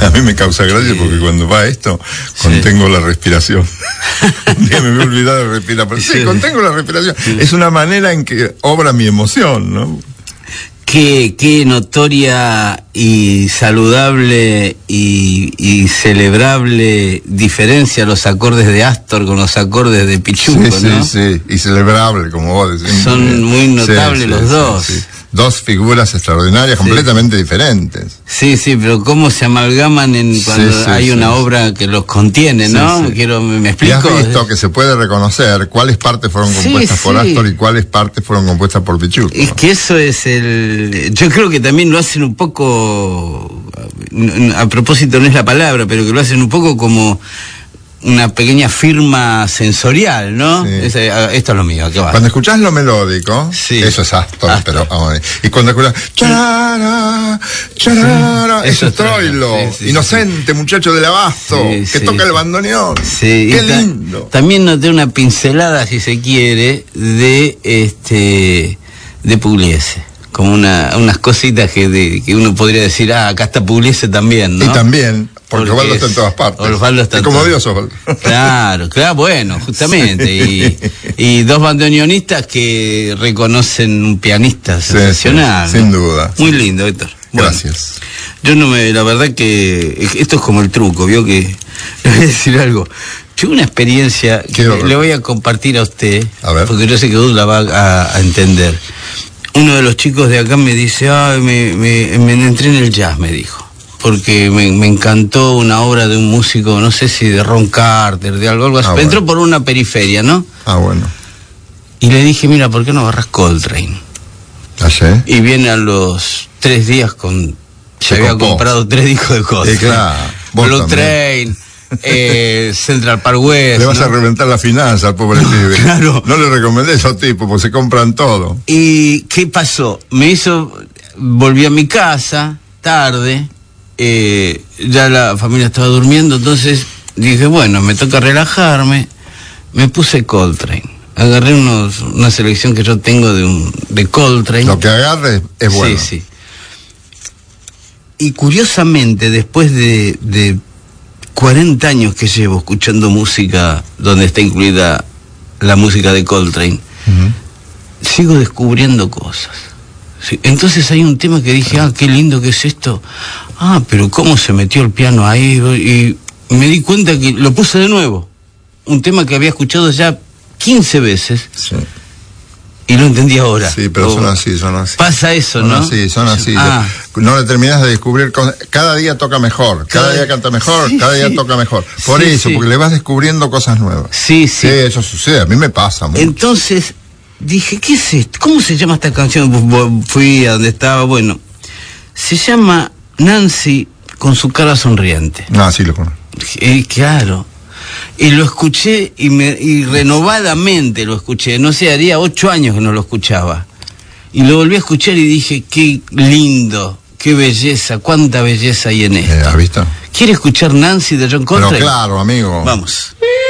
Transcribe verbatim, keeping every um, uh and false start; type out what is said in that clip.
A mí me causa gracia sí. porque cuando va esto, contengo sí. la respiración. Un día me voy a olvidar de respirar, pero sí, sí, contengo la respiración. Sí. Es una manera en que obra mi emoción, ¿no? Qué, qué notoria y saludable y, y celebrable diferencia los acordes de Astor con los acordes de Pichuco, sí, ¿no? Sí, sí, y celebrable, como vos decís. Son muy notables sí, los sí, dos. Sí, sí. Dos figuras extraordinarias, sí. completamente diferentes. Sí, sí, pero cómo se amalgaman en cuando sí, sí, hay sí, una sí. obra que los contiene, ¿no? Sí, sí. Quiero, ¿me, me explico? Y has visto que se puede reconocer cuáles partes fueron compuestas sí, por sí. Astor y cuáles partes fueron compuestas por Pichuco. Es que eso es el... Yo creo que también lo hacen un poco... A propósito no es la palabra, pero que lo hacen un poco como... una pequeña firma sensorial, ¿no? Sí. Es, esto es lo mío, ¿qué va? Cuando escuchás lo melódico, sí. eso es Astor, Astor. Pero oh, y cuando escuchás charara, charara, sí. eso es Troilo, sí, sí, inocente sí. muchacho del abasto, sí, que sí. toca el bandoneón. Sí. Qué lindo. Ta también noté una pincelada, si se quiere, de este de Pugliese. Como una, unas cositas que, de, que uno podría decir, ah, acá está Pugliese también, ¿no? Y también, porque, porque Osvaldo está en todas partes. Osvaldo está es en como todo. Dios, Osvaldo. Claro, claro, bueno, justamente. Sí. Y, y dos bandoneonistas que reconocen un pianista sí, sensacional. Sí, sin ¿no? duda. Muy lindo, Héctor. Bueno, gracias. Yo no me, la verdad que, esto es como el truco, vio que, le voy a decir algo. Tuve una experiencia que le, le voy a compartir a usted, a ver. porque yo sé que usted la va a, a entender. Uno de los chicos de acá me dice, ah, me, me, me entré en el jazz, me dijo, porque me, me encantó una obra de un músico, no sé si de Ron Carter, de algo, algo así. Ah, entró bueno. por una periferia, ¿no? Ah, bueno. Y le dije, mira, ¿por qué no agarras Coltrane? ¿Ah, sí? Y viene a los tres días con... Se, se había copó. comprado tres discos de Coltrane. Sí, claro. Blue Train... Eh, Central Park West. Le vas ¿no? a reventar la finanza al pobre pibe. Claro. No le recomendé a esos tipos porque se compran todo. ¿Y qué pasó? Me hizo, volví a mi casa tarde, eh, ya la familia estaba durmiendo, entonces dije, bueno, me toca relajarme, me puse Coltrane. Agarré unos, una selección que yo tengo de un de Coltrane. Lo que agarre es bueno. Sí, sí. Y curiosamente, después de, de cuarenta años que llevo escuchando música donde está incluida la música de Coltrane, uh-huh. sigo descubriendo cosas. Sí, entonces hay un tema que dije, ah, qué lindo que es esto. Ah, pero cómo se metió el piano ahí. Y me di cuenta que lo puse de nuevo. Un tema que había escuchado ya quince veces. Sí. Y lo entendí ahora. Sí, pero oh, son así, son así. Pasa eso, son ¿no? Son así, son así. Ah. No le terminas de descubrir. Cada día toca mejor, cada, cada día canta mejor, sí, cada día sí. toca mejor. Por sí, eso, sí. porque le vas descubriendo cosas nuevas. Sí, sí. Sí, eso sucede, a mí me pasa mucho. Entonces, dije, ¿qué es esto? ¿Cómo se llama esta canción? Fui a donde estaba, bueno. Se llama Nancy con su cara sonriente. Ah, sí, lo conozco. Eh, claro. Y lo escuché y, me, y renovadamente lo escuché. No sé, haría ocho años que no lo escuchaba. Y lo volví a escuchar y dije, qué lindo, qué belleza, cuánta belleza hay en esto. Eh, ¿Has visto? ¿Quiere escuchar Nancy de John Coltrane? Pero claro, amigo. Vamos.